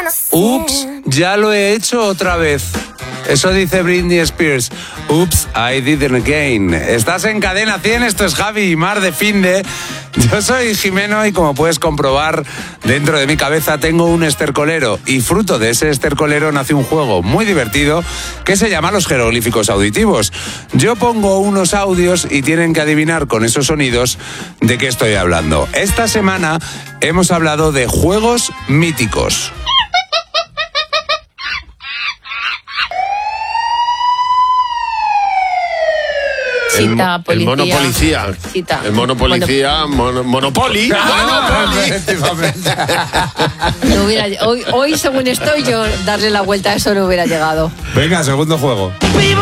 Ups, ya lo he hecho otra vez. Eso dice Britney Spears. Oops, I did it again. Estás en Cadena 100, esto es Javi y Mar de Finde. Yo soy Jimeno y como puedes comprobar, dentro de mi cabeza tengo un estercolero y fruto de ese estercolero nace un juego muy divertido que se llama los jeroglíficos auditivos. Yo pongo unos audios y tienen que adivinar con esos sonidos de qué estoy hablando. Esta semana hemos hablado de juegos míticos. Cita, policía. El mono policía. Cita. El mono policía. Monopoly. No hubiera, hoy, según estoy, yo darle la vuelta a eso no hubiera llegado. Venga, segundo juego. Vivo